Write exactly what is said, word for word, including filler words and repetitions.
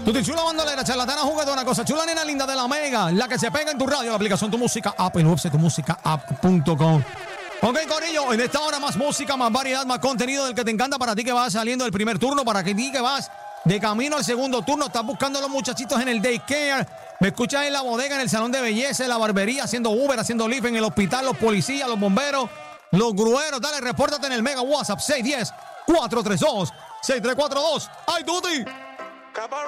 Tuti chula bandolera, charlatana juguetona, cosa chula nena linda de la Mega, la que se pega en tu radio, la aplicación Tu Música App, el website tu música app punto com. Ok, corillo, en esta hora más música, más variedad, más contenido del que te encanta para ti que vas saliendo del primer turno, para ti que vas de camino al segundo turno, estás buscando a los muchachitos en el daycare, me escuchas en la bodega, en el salón de belleza, en la barbería, haciendo Uber, haciendo Lyft, en el hospital, los policías, los bomberos, los grueros. Dale, repórtate en el Mega WhatsApp seis uno cero, cuatro tres dos, seis tres cuatro dos. ¡Ay, Tuti!